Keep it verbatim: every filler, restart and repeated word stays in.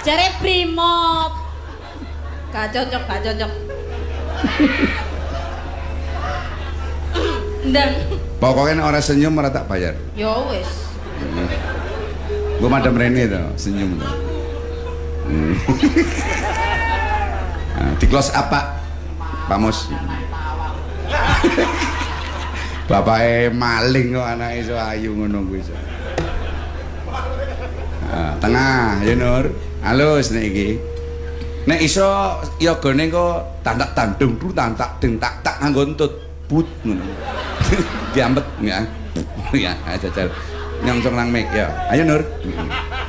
Jare brimob. Gak cocok, gak cocok. Ndang. Pokoknya orang senyum ora tak bayar. Ya wis. Gue madam Rene tuh senyum tuh. Hmm. Nah, di close apa? Pak Mus. Bapake maling kok anake iso ayu ngono kuwi iso. Nah, tengah ya Nur. Halus nek iki. Nek iso yogane kok tantak tandung tu tantak deng tak tak nganggo entut but ngono. Diambet ya. Ya, jajal. Nyongsong nang mik ya. Ayo Nur.